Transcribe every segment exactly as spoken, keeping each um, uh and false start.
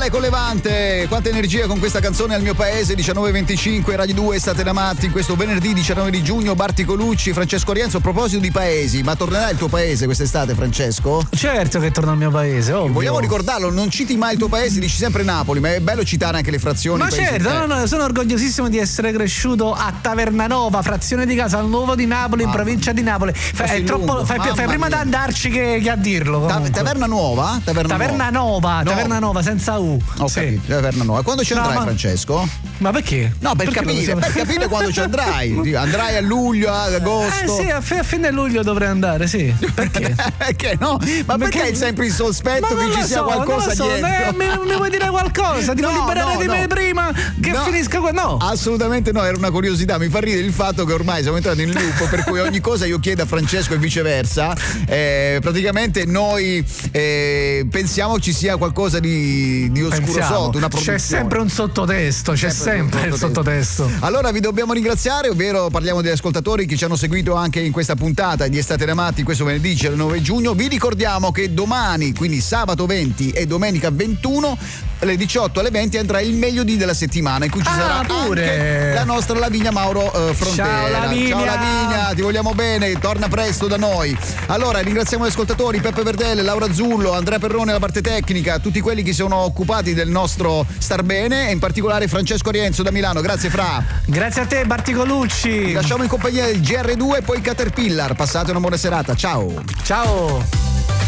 Natale con Levante, quanta energia con questa canzone al mio paese. Diciannove e venticinque, Radio due, State da matti. In questo venerdì diciannove di giugno, Barti Colucci, Francesco Rienzo. A proposito di paesi, ma tornerà il tuo paese quest'estate, Francesco? Certo che torna al mio paese, ovvio. Vogliamo ricordarlo, non citi mai il tuo paese, dici sempre Napoli, ma è bello citare anche le frazioni. Ma certo, no, no, sono orgogliosissimo di essere cresciuto a Tavernanova, frazione di Casalnuovo di Napoli, in provincia di Napoli. Fai, è troppo, fai, fai prima da andarci che, che a dirlo. Ta- taverna Nuova? Taverna, taverna Nuova, no. Taverna Nuova senza U. Ok, sì. Taverna Nuova. Quando ci andrai, no, ma... Francesco? Ma perché? No, per perché capire, per capire quando ci andrai. Andrai a luglio, ad agosto? Eh sì, a, f- a fine luglio dovrei andare, sì. Perché? Perché no? Ma perché, perché hai sempre il sospetto che ci sia so, qualcosa so. dietro? Eh, mi, mi vuoi dire qualcosa? Ti no, vuoi liberare no, di no. me prima che no. finisca qua? No. Assolutamente no, era una curiosità. Mi fa ridere il fatto che ormai siamo entrati in loop, per cui ogni cosa io chiedo a Francesco e viceversa. Eh, praticamente noi eh, pensiamo ci sia qualcosa di, di oscuro pensiamo. sotto, una produzione. C'è sempre un sottotesto, c'è sempre, sempre il sottotesto. Allora vi dobbiamo ringraziare, ovvero parliamo degli ascoltatori che ci hanno seguito anche in questa puntata di Estate da matti, questo venerdì diciannove giugno. Vi ricordiamo che domani, quindi sabato venti e domenica ventuno, alle diciotto alle venti andrà il meglio di della settimana, in cui ci ah, sarà pure. anche la nostra Lavinia Mauro eh, Frontera. Ciao Lavinia. Ciao Lavinia, ti vogliamo bene, torna presto da noi. Allora ringraziamo gli ascoltatori, Peppe Verdelle, Laura Zullo, Andrea Perrone alla parte tecnica, tutti quelli che sono occupati del nostro star bene, e in particolare Francesco Rienzo da Milano. Grazie Fra. Grazie a te Barti Colucci. Vi lasciamo in compagnia del G R due e poi Caterpillar. Passate una buona serata, ciao. Ciao.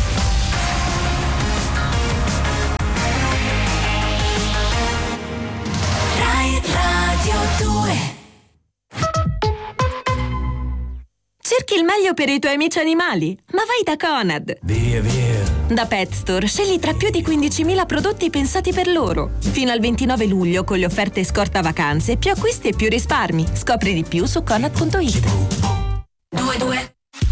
Cerchi il meglio per i tuoi amici animali? Ma vai da Conad! Via, via! Da Pet Store scegli tra più di quindicimila prodotti pensati per loro. Fino al ventinove luglio, con le offerte scorta vacanze, più acquisti e più risparmi. Scopri di più su conad punto it. due due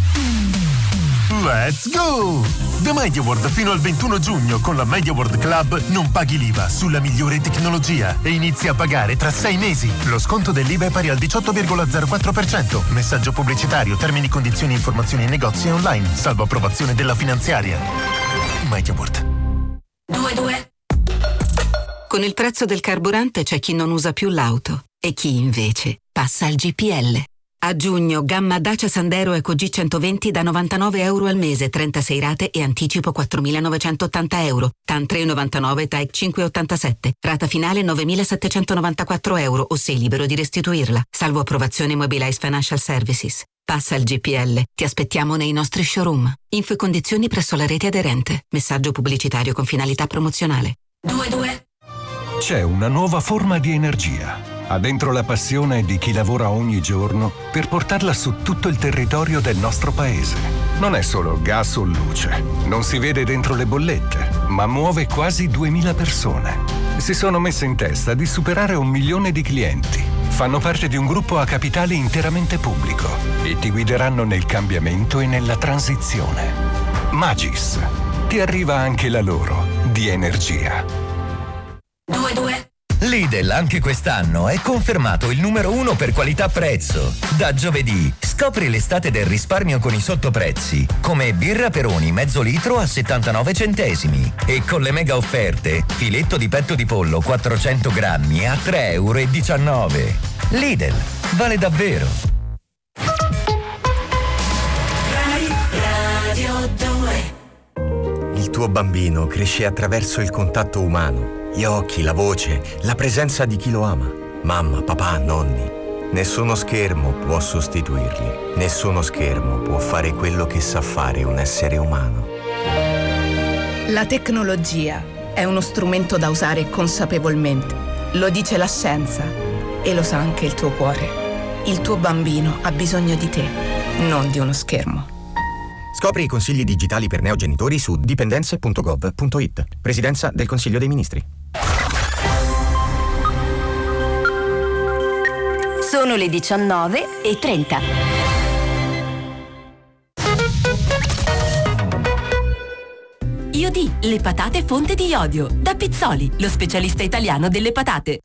Let's go! Da MediaWorld fino al ventuno giugno con la MediaWorld Club non paghi l'I V A sulla migliore tecnologia e inizi a pagare tra sei mesi. Lo sconto dell'I V A è pari al diciotto virgola zero quattro per cento. Messaggio pubblicitario, termini, condizioni, informazioni e negozi online, salvo approvazione della finanziaria. MediaWorld. due due Con il prezzo del carburante c'è chi non usa più l'auto e chi invece passa al G P L. A giugno, gamma Dacia Sandero Eco G centoventi da novantanove euro al mese, trentasei rate e anticipo quattromilanovecentottanta euro. T A N tre virgola novantanove, T A E C cinque virgola ottantasette. Rata finale novemilasettecentonovantaquattro euro o sei libero di restituirla. Salvo approvazione Mobilize Financial Services. Passa al G P L. Ti aspettiamo nei nostri showroom. Info e condizioni presso la rete aderente. Messaggio pubblicitario con finalità promozionale. due due C'è una nuova forma di energia. Ha dentro la passione di chi lavora ogni giorno per portarla su tutto il territorio del nostro paese. Non è solo gas o luce, non si vede dentro le bollette, ma muove quasi duemila persone. Si sono messe in testa di superare un milione di clienti. Fanno parte di un gruppo a capitale interamente pubblico e ti guideranno nel cambiamento e nella transizione. Magis. Ti arriva anche la loro di energia. due due Lidl anche quest'anno è confermato il numero uno per qualità-prezzo. Da giovedì scopri l'estate del risparmio con i sottoprezzi, come birra Peroni mezzo litro a settantanove centesimi e con le mega offerte filetto di petto di pollo quattrocento grammi a tre virgola diciannove euro. Lidl, vale davvero. Radio due. Il tuo bambino cresce attraverso il contatto umano. Gli occhi, la voce, la presenza di chi lo ama. Mamma, papà, nonni. Nessuno schermo può sostituirli. Nessuno schermo può fare quello che sa fare un essere umano. La tecnologia è uno strumento da usare consapevolmente. Lo dice la scienza e lo sa anche il tuo cuore. Il tuo bambino ha bisogno di te, non di uno schermo. Scopri i consigli digitali per neogenitori su dipendenze punto gov punto it. Presidenza del Consiglio dei Ministri. Sono le diciannove e trenta. Iodì, le patate fonte di iodio. Da Pizzoli, lo specialista italiano delle patate.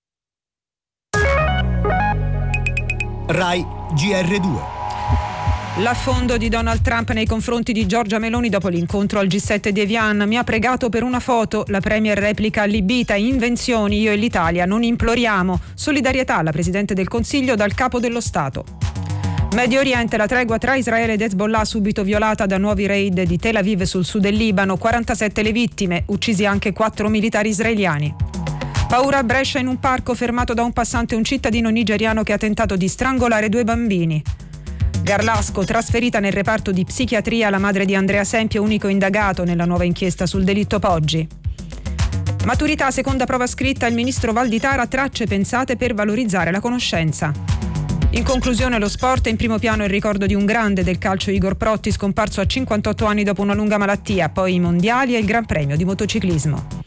Rai G R due. L'affondo di Donald Trump nei confronti di Giorgia Meloni dopo l'incontro al G sette di Evian. Mi ha pregato per una foto. La premier replica allibita: invenzioni, io e l'Italia non imploriamo. Solidarietà alla Presidente del Consiglio dal Capo dello Stato. Medio Oriente, la tregua tra Israele ed Hezbollah subito violata da nuovi raid di Tel Aviv sul sud del Libano. quarantasette le vittime, uccisi anche quattro militari israeliani. Paura a Brescia, in un parco, fermato da un passante un cittadino nigeriano che ha tentato di strangolare due bambini. Garlasco, trasferita nel reparto di psichiatria la madre di Andrea Sempio, unico indagato nella nuova inchiesta sul delitto Poggi. Maturità, seconda prova scritta, il ministro Valditara, tracce pensate per valorizzare la conoscenza. In conclusione lo sport, in primo piano il ricordo di un grande del calcio, Igor Protti, scomparso a cinquantotto anni dopo una lunga malattia, poi i mondiali e il Gran Premio di motociclismo.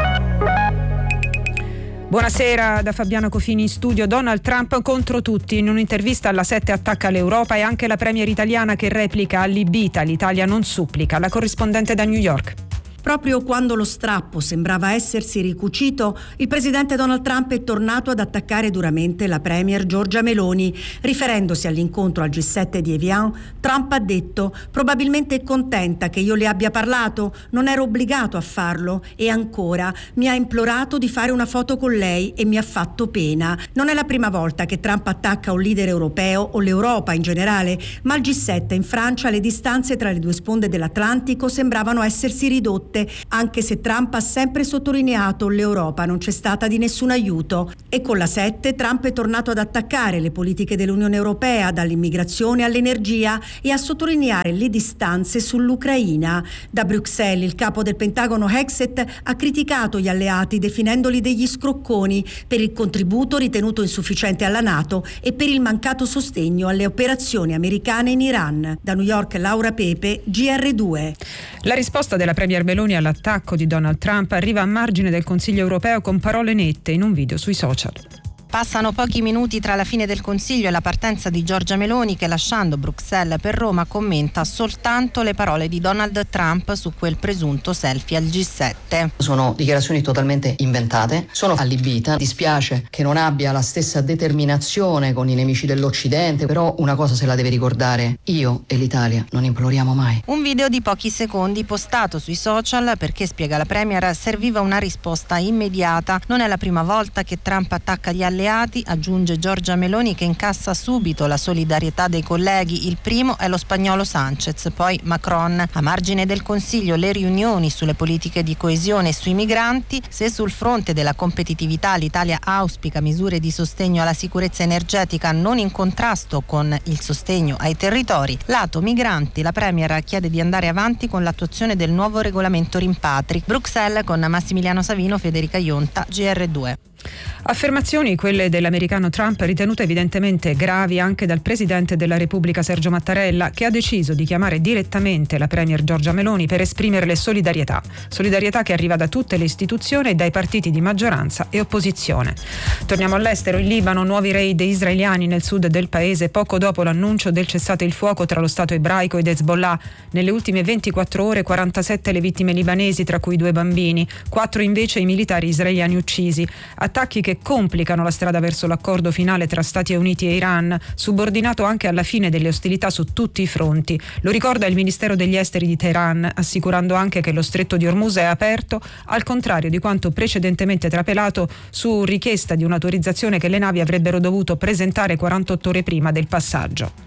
Buonasera da Fabiana Cofini in studio. Donald Trump contro tutti. In un'intervista alla sette attacca l'Europa e anche la premier italiana che replica allibita: l'Italia non supplica. La corrispondente da New York. Proprio quando lo strappo sembrava essersi ricucito, il presidente Donald Trump è tornato ad attaccare duramente la premier Giorgia Meloni. Riferendosi all'incontro al G sette di Evian, Trump ha detto: probabilmente è contenta che io le abbia parlato, non ero obbligato a farlo, e ancora mi ha implorato di fare una foto con lei e mi ha fatto pena. Non è la prima volta che Trump attacca un leader europeo o l'Europa in generale, ma al G sette in Francia le distanze tra le due sponde dell'Atlantico sembravano essersi ridotte, anche se Trump ha sempre sottolineato l'Europa non c'è stata di nessun aiuto. E con la sette Trump è tornato ad attaccare le politiche dell'Unione Europea, dall'immigrazione all'energia, e a sottolineare le distanze sull'Ucraina. Da Bruxelles il capo del Pentagono Hexet ha criticato gli alleati definendoli degli scrocconi per il contributo ritenuto insufficiente alla NATO e per il mancato sostegno alle operazioni americane in Iran. Da New York, Laura Pepe, G R due. La risposta della premier Meloni all'attacco di Donald Trump arriva a margine del Consiglio europeo con parole nette in un video sui social. Passano pochi minuti tra la fine del Consiglio e la partenza di Giorgia Meloni, che lasciando Bruxelles per Roma commenta soltanto le parole di Donald Trump su quel presunto selfie al G sette. Sono dichiarazioni totalmente inventate, sono allibita, dispiace che non abbia la stessa determinazione con i nemici dell'Occidente, però una cosa se la deve ricordare: io e l'Italia non imploriamo mai. Un video di pochi secondi postato sui social perché, spiega la premier, serviva una risposta immediata. Non è la prima volta che Trump attacca gli alleati, aggiunge Giorgia Meloni, che incassa subito la solidarietà dei colleghi. Il primo è lo spagnolo Sanchez, poi Macron. A margine del Consiglio le riunioni sulle politiche di coesione e sui migranti. Se sul fronte della competitività l'Italia auspica misure di sostegno alla sicurezza energetica non in contrasto con il sostegno ai territori, lato migranti la premier chiede di andare avanti con l'attuazione del nuovo regolamento rimpatri. Bruxelles con Massimiliano Savino, Federica Ionta, G R due. Affermazioni, quelle dell'americano Trump, ritenute evidentemente gravi anche dal presidente della Repubblica Sergio Mattarella, che ha deciso di chiamare direttamente la premier Giorgia Meloni per esprimerle solidarietà. Solidarietà che arriva da tutte le istituzioni e dai partiti di maggioranza e opposizione. Torniamo all'estero. In Libano, nuovi raid israeliani nel sud del paese poco dopo l'annuncio del cessate il fuoco tra lo Stato ebraico ed Hezbollah. Nelle ultime ventiquattro ore quarantasette le vittime libanesi, tra cui due bambini, quattro invece i militari israeliani uccisi. Attacchi che complicano la strada verso l'accordo finale tra Stati Uniti e Iran, subordinato anche alla fine delle ostilità su tutti i fronti. Lo ricorda il Ministero degli Esteri di Teheran, assicurando anche che lo stretto di Hormuz è aperto, al contrario di quanto precedentemente trapelato su richiesta di un'autorizzazione che le navi avrebbero dovuto presentare quarantotto ore prima del passaggio.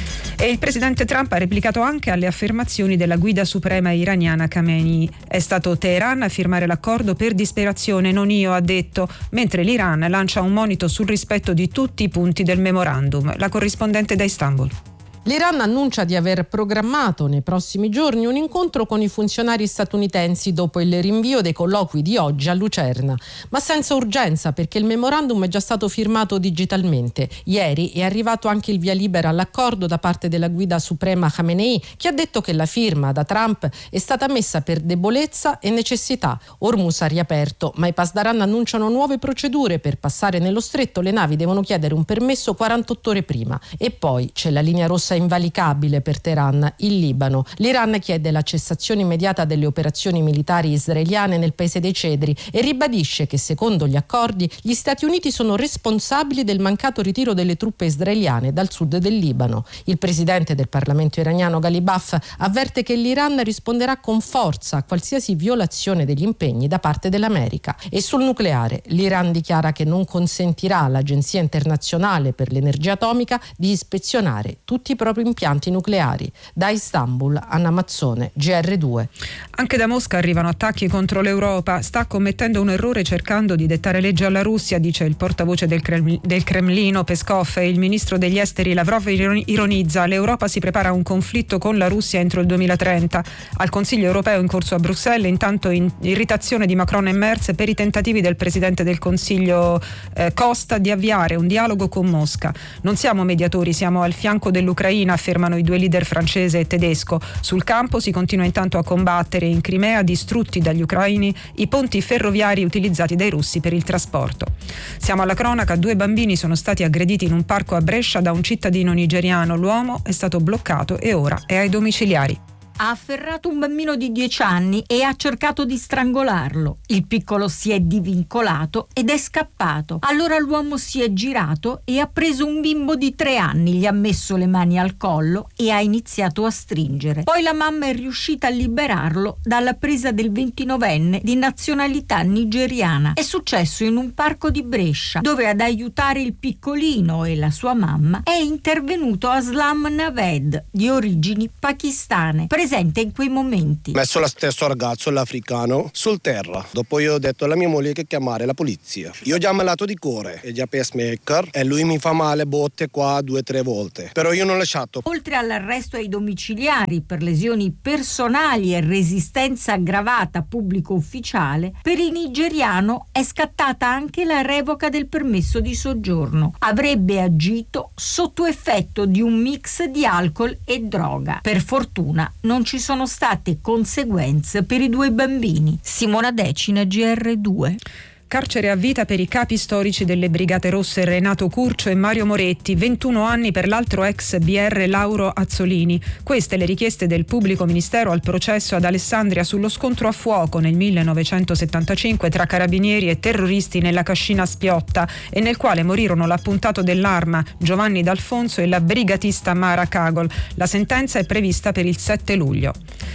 E il presidente Trump ha replicato anche alle affermazioni della guida suprema iraniana Khamenei. È stato Teheran a firmare l'accordo per disperazione, non io, ha detto, mentre l'Iran lancia un monito sul rispetto di tutti i punti del memorandum. La corrispondente da Istanbul. L'Iran annuncia di aver programmato nei prossimi giorni un incontro con i funzionari statunitensi dopo il rinvio dei colloqui di oggi a Lucerna, ma senza urgenza perché il memorandum è già stato firmato digitalmente. Ieri è arrivato anche il via libera all'accordo da parte della guida suprema Khamenei, che ha detto che la firma da Trump è stata messa per debolezza e necessità. Hormuz ha riaperto, ma i Pasdaran annunciano nuove procedure. Per passare nello stretto le navi devono chiedere un permesso quarantotto ore prima. E poi c'è la linea rossa invalicabile per Teheran, il Libano. L'Iran chiede la cessazione immediata delle operazioni militari israeliane nel Paese dei Cedri e ribadisce che secondo gli accordi gli Stati Uniti sono responsabili del mancato ritiro delle truppe israeliane dal sud del Libano. Il presidente del Parlamento iraniano Ghalibaf avverte che l'Iran risponderà con forza a qualsiasi violazione degli impegni da parte dell'America. E sul nucleare, l'Iran dichiara che non consentirà all'Agenzia internazionale per l'energia atomica di ispezionare tutti i propri impianti nucleari. Da Istanbul, Anna Mazzone, G R due. Anche da Mosca arrivano attacchi contro l'Europa. Sta commettendo un errore cercando di dettare legge alla Russia, dice il portavoce del, Kreml- del Cremlino Peskov. E il ministro degli esteri Lavrov ironizza: l'Europa si prepara a un conflitto con la Russia entro il duemilatrenta. Al Consiglio europeo in corso a Bruxelles, intanto in irritazione di Macron e Merz per i tentativi del presidente del Consiglio eh, Costa di avviare un dialogo con Mosca. Non siamo mediatori, siamo al fianco dell'Ucraina, affermano i due leader francese e tedesco. Sul campo si continua intanto a combattere. In Crimea, distrutti dagli ucraini i ponti ferroviari utilizzati dai russi per il trasporto. Siamo alla cronaca: due bambini sono stati aggrediti in un parco a Brescia da un cittadino nigeriano. L'uomo è stato bloccato e ora è ai domiciliari. Ha afferrato un bambino di dieci anni e ha cercato di strangolarlo. Il piccolo si è divincolato ed è scappato. Allora l'uomo si è girato e ha preso un bimbo di tre anni, gli ha messo le mani al collo e ha iniziato a stringere. Poi la mamma è riuscita a liberarlo dalla presa del ventinovenne di nazionalità nigeriana. È successo in un parco di Brescia, dove ad aiutare il piccolino e la sua mamma è intervenuto Aslam Naved, di origini pakistane, presente in quei momenti. Ho messo lo stesso ragazzo, l'africano, sul terra. Dopo io ho detto alla mia moglie che chiamare la polizia. Io ho già malato di cuore e già pacemaker e lui mi fa male botte qua due o tre volte. Però io non ho lasciato. Oltre all'arresto ai domiciliari per lesioni personali e resistenza aggravata pubblico ufficiale, per il nigeriano è scattata anche la revoca del permesso di soggiorno. Avrebbe agito sotto effetto di un mix di alcol e droga. Per fortuna non Non ci sono state conseguenze per i due bambini. Simona Decina, G R due. Carcere a vita per i capi storici delle Brigate Rosse Renato Curcio e Mario Moretti, ventuno anni per l'altro ex B R Lauro Azzolini. Queste le richieste del pubblico ministero al processo ad Alessandria sullo scontro a fuoco nel millenovecentosettantacinque tra carabinieri e terroristi nella cascina Spiotta, e nel quale morirono l'appuntato dell'arma Giovanni D'Alfonso e la brigatista Mara Cagol. La sentenza è prevista per il sette luglio.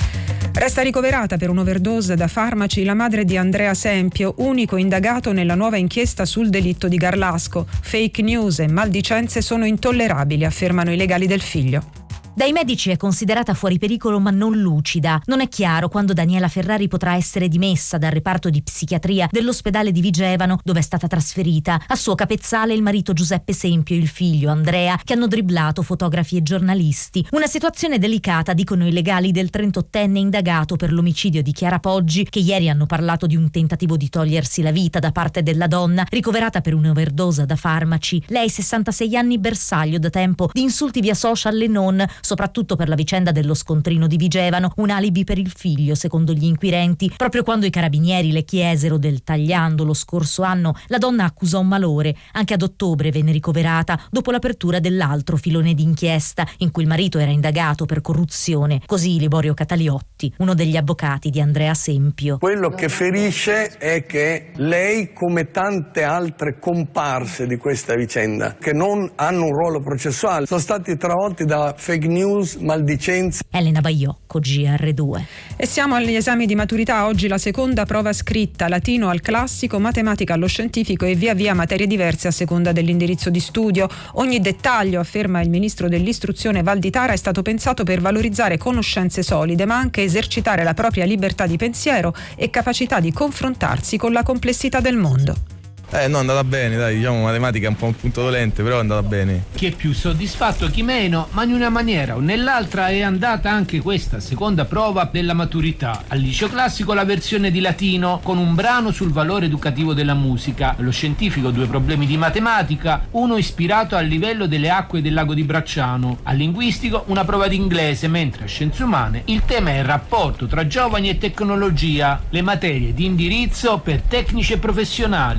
Resta ricoverata per un'overdose da farmaci la madre di Andrea Sempio, unico indagato nella nuova inchiesta sul delitto di Garlasco. Fake news e maldicenze sono intollerabili, affermano i legali del figlio. Dai medici è considerata fuori pericolo ma non lucida. Non è chiaro quando Daniela Ferrari potrà essere dimessa dal reparto di psichiatria dell'ospedale di Vigevano, dove è stata trasferita. A suo capezzale il marito Giuseppe Sempio e il figlio Andrea, che hanno dribblato fotografi e giornalisti. Una situazione delicata, dicono i legali del trentottenne indagato per l'omicidio di Chiara Poggi, che ieri hanno parlato di un tentativo di togliersi la vita da parte della donna, ricoverata per un'overdose da farmaci. Lei, sessantasei anni, bersaglio da tempo di insulti via social e non, soprattutto per la vicenda dello scontrino di Vigevano, un alibi per il figlio, secondo gli inquirenti. Proprio quando i carabinieri le chiesero del tagliando lo scorso anno, la donna accusò un malore. Anche ad ottobre venne ricoverata dopo l'apertura dell'altro filone d'inchiesta, in cui il marito era indagato per corruzione. Così Liborio Cataliotti, uno degli avvocati di Andrea Sempio. Quello che ferisce è che lei, come tante altre comparse di questa vicenda, che non hanno un ruolo processuale, sono stati travolti da fake news, maldicenze. Elena Baiocco, G R due. E siamo agli esami di maturità. Oggi la seconda prova scritta, latino al classico, matematica allo scientifico e via via materie diverse a seconda dell'indirizzo di studio. Ogni dettaglio, afferma il ministro dell'istruzione Valditara, è stato pensato per valorizzare conoscenze solide, ma anche esercitare la propria libertà di pensiero e capacità di confrontarsi con la complessità del mondo. Eh no, è andata bene, dai, diciamo matematica è un po' un punto dolente, però è andata bene. Chi è più soddisfatto, chi meno, ma in una maniera o nell'altra è andata anche questa seconda prova della maturità. Al liceo classico la versione di latino con un brano sul valore educativo della musica, allo scientifico due problemi di matematica, uno ispirato al livello delle acque del lago di Bracciano, al linguistico una prova di inglese, mentre a scienze umane il tema è il rapporto tra giovani e tecnologia, le materie di indirizzo per tecnici e professionali. Io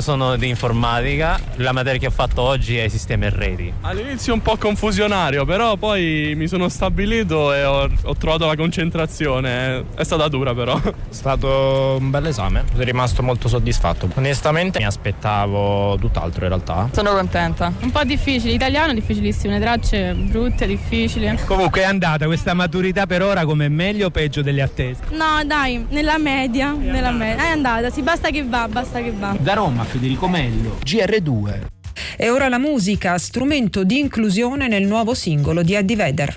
sono di informatica, la materia che ho fatto oggi è sistemi e reti. All'inizio un po' confusionario, però poi mi sono stabilito e ho, ho trovato la concentrazione, è stata dura però. È stato un bel esame, sono rimasto molto soddisfatto. Onestamente mi aspettavo tutt'altro in realtà. Sono contenta. Un po' difficile, italiano è difficilissimo, le tracce brutte, difficili. Comunque è andata questa maturità per ora come meglio o peggio delle attese? No dai, nella media, nella media. È andata, sì, basta che va, basta che va. Da Roma, Federico Mello, G R due. E ora la musica, strumento di inclusione nel nuovo singolo di Eddie Vedder.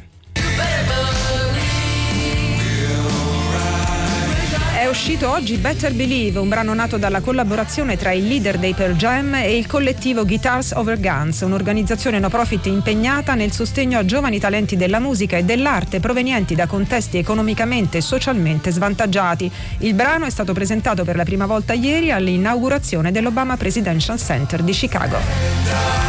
È uscito oggi Better Believe, un brano nato dalla collaborazione tra il leader dei Pearl Jam e il collettivo Guitars Over Guns, un'organizzazione no profit impegnata nel sostegno a giovani talenti della musica e dell'arte provenienti da contesti economicamente e socialmente svantaggiati. Il brano è stato presentato per la prima volta ieri all'inaugurazione dell'Obama Presidential Center di Chicago.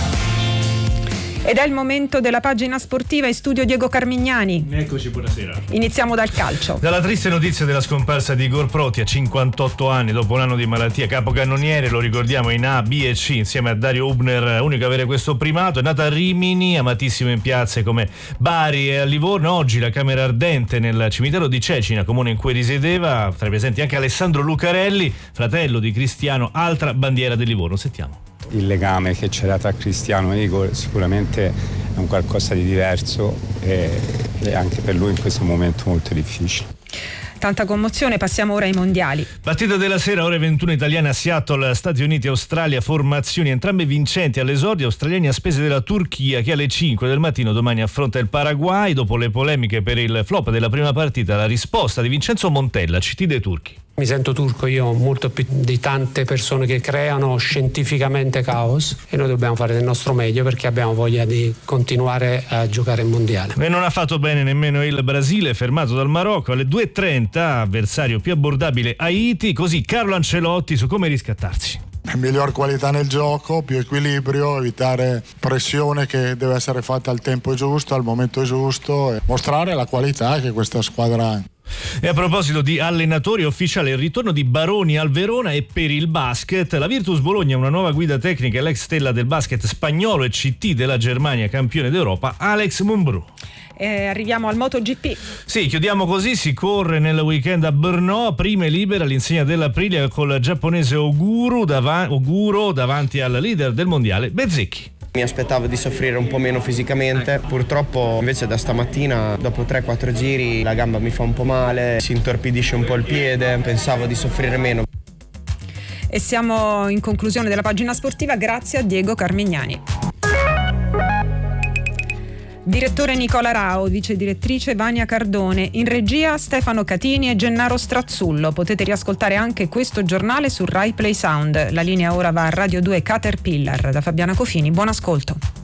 Ed è il momento della pagina sportiva, in studio Diego Carmignani. Eccoci, buonasera. Iniziamo dal calcio. Dalla triste notizia della scomparsa di Igor Proti a cinquantotto anni dopo un anno di malattia, capocannoniere, lo ricordiamo in A, B e C insieme a Dario Hubner, unico a avere questo primato. È nata a Rimini, amatissimo in piazze come Bari e a Livorno. Oggi la camera ardente nel cimitero di Cecina, comune in cui risiedeva, tra i presenti anche Alessandro Lucarelli, fratello di Cristiano, altra bandiera del Livorno. Sentiamo. Il legame che c'era tra Cristiano e Igor sicuramente è un qualcosa di diverso e, e anche per lui in questo momento molto difficile. Tanta commozione, passiamo ora ai mondiali. Partita della sera, ore ventuno italiane a Seattle, Stati Uniti e Australia, formazioni entrambe vincenti all'esordio, australiani a spese della Turchia che alle cinque del mattino domani affronta il Paraguay. Dopo le polemiche per il flop della prima partita, la risposta di Vincenzo Montella, C T dei turchi. Mi sento turco io molto più di tante persone che creano scientificamente caos e noi dobbiamo fare del nostro meglio perché abbiamo voglia di continuare a giocare il mondiale. E non ha fatto bene nemmeno il Brasile, fermato dal Marocco alle due e trenta, avversario più abbordabile Haiti, così Carlo Ancelotti su come riscattarsi. Miglior qualità nel gioco, più equilibrio, evitare pressione che deve essere fatta al tempo giusto, al momento giusto e mostrare la qualità che questa squadra ha. E a proposito di allenatori, ufficiale il ritorno di Baroni al Verona. E per il basket la Virtus Bologna, una nuova guida tecnica, l'ex stella del basket spagnolo e C T della Germania, campione d'Europa, Alex Mumbrú. E arriviamo al MotoGP. Sì, chiudiamo così, si corre nel weekend a Brno, prima e libera all'insegna dell'Aprilia col giapponese Oguro, dav- Oguro davanti al leader del mondiale Bezzecchi. Mi aspettavo di soffrire un po' meno fisicamente, purtroppo invece da stamattina dopo tre quattro giri la gamba mi fa un po' male, si intorpidisce un po' il piede, pensavo di soffrire meno. E siamo in conclusione della pagina sportiva, grazie a Diego Carmignani. Direttore Nicola Rao, vice direttrice Vania Cardone, in regia Stefano Catini e Gennaro Strazzullo. Potete riascoltare anche questo giornale su Rai Play Sound. La linea ora va a Radio due Caterpillar. Da Fabiana Cofini, buon ascolto.